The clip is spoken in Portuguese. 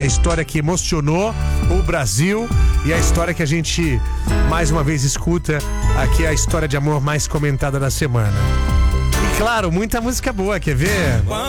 história que emocionou o Brasil e a história que a gente mais uma vez escuta aqui, a história de amor mais comentada da semana. E claro, muita música boa, quer ver?